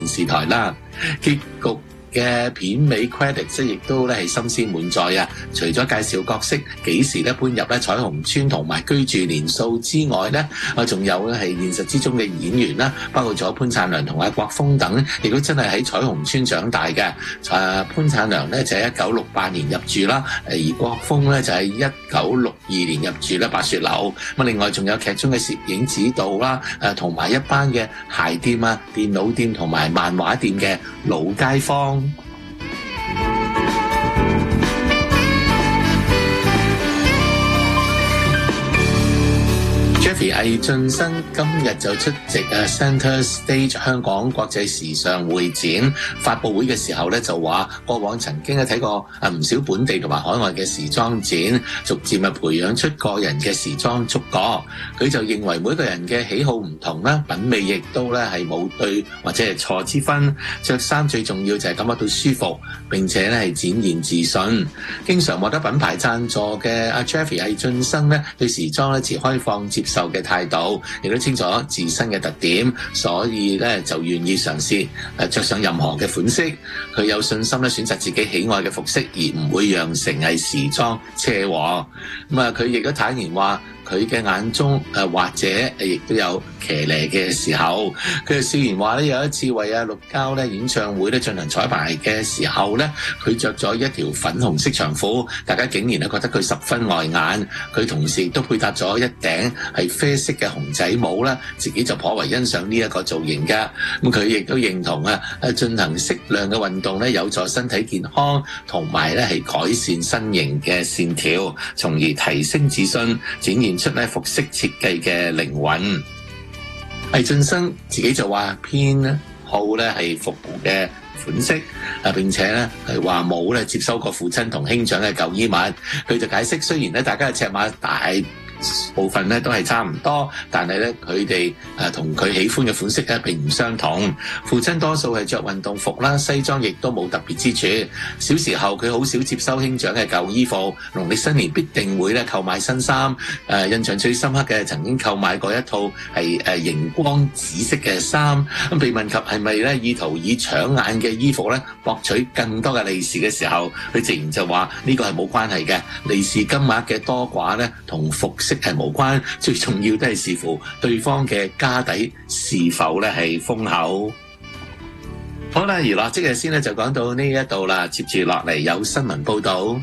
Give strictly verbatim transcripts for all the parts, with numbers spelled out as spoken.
視台啦。結局嘅片尾 credit 亦都咧係心思滿載啊！除咗介紹角色幾時咧搬入咧彩虹村同埋居住年數之外咧，啊仲有咧係現實之中嘅演員啦，包括咗潘燦良同阿國峰等，亦都真係喺彩虹村長大嘅。啊潘燦良咧就喺一九六八年入住啦，而國峰咧就喺一九六二年入住咧白雪樓。咁另外仲有劇中嘅攝影指導啦，誒同埋一班嘅鞋店啊、電腦店同埋漫畫店嘅老街坊。Jeffrey 魏浚琛今日就出席啊 Centre Stage 香港國際時尚會展發佈會嘅時候咧，就話過往曾經咧睇過啊唔少本地同埋海外嘅時裝展，逐漸啊培養出個人嘅時裝觸覺。佢就認為每個人嘅喜好唔同啦，品味亦都咧係冇對或者係錯之分。着衫最重要就係感覺到舒服，並且咧係展現自信。經常獲得品牌贊助嘅阿 Jeffrey 魏浚琛咧，對時裝咧持開放接受嘅態度，亦都清楚自身嘅特點，所以咧就願意嘗試誒著上任何嘅款式。佢有信心咧選擇自己喜愛嘅服飾，而唔會釀成係時裝車禍。咁啊，佢亦都坦言話，佢嘅眼中誒或者誒亦都有騎呢嘅時候。佢就笑言話咧，有一次為阿陸交咧演唱會咧進行彩排嘅時候咧，佢着咗一條粉紅色長褲，大家竟然咧覺得佢十分礙眼。佢同時亦都配搭咗一頂係啡色嘅熊仔帽啦，自己就頗為欣賞呢一個造型㗎。咁佢亦都認同啊，誒進行適量嘅運動咧有助身體健康，同埋咧係改善身形嘅線條，從而提升自信，展現出咧服飾設計嘅靈魂。魏浚琛自己就話偏好咧係復古嘅款式，啊並且咧係話冇咧接收過父親同兄長嘅舊衣物。佢就解釋，雖然咧大家嘅尺碼大部分咧都係差唔多，但係咧佢哋誒同佢喜歡嘅款式咧並唔相同。父親多數係着運動服啦，西裝亦都冇特別之處。小時候佢好少接收兄長嘅舊衣服，農曆新年必定會咧購買新衫。誒印象最深刻嘅曾經購買過一套係誒熒光紫色嘅衫。咁被問及係咪咧意圖以搶眼嘅衣服咧博取更多嘅利是嘅時候，佢自然就話呢個係冇關係嘅，利是金額嘅多寡咧同服飾係無關，最重要都係視乎對方嘅家底是否咧係豐厚。好啦，娛樂即日先咧就講到呢一度啦，接住落嚟有新聞報道。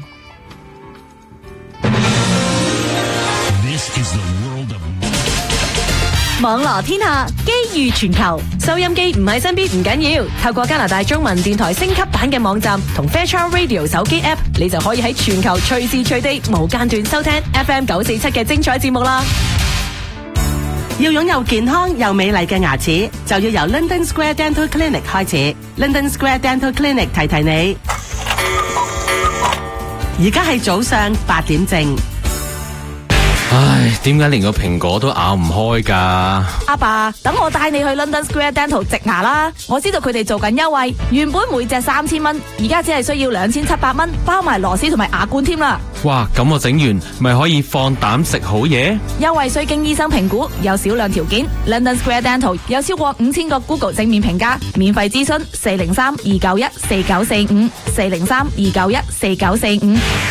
This is the world of... 網羅天下，機遇全球。收音機唔喺身邊唔緊要，透過加拿大中文電台升級版嘅網站同 Fairchild Radio 手機 App， 你就可以喺全球隨時隨地無間斷收聽 F M 九四七嘅精彩節目啦。 要擁有健康又美麗嘅牙齒，就要由 London Square Dental Clinic 開始。London Square Dental Clinic 提提你，而家係早上八點正。 唉，點解連個蘋果都咬唔開㗎？ 阿爸，等我帶你去 London Square Dental 植牙啦！我知道佢哋做緊優惠，原本每隻三千蚊，而家只係需要兩千七百蚊，包埋螺絲同埋牙冠添啦。 哇，咁我整完咪可以放膽食好嘢？ 優惠需經醫生評估，有少量條件。London Square Dental 有超過五千個 Google 正面評價，免費諮詢四零三二九一四九四五四零三二九一四九四五。